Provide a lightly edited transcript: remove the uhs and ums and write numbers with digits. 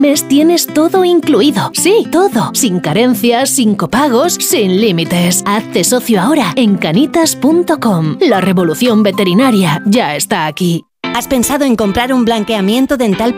mes tienes todo incluido. Sí, todo. Sin carencias, sin copagos, sin límites. Hazte socio ahora en canitas.com. La revolución veterinaria ya está aquí. ¿Has pensado en comprar un blanqueamiento dental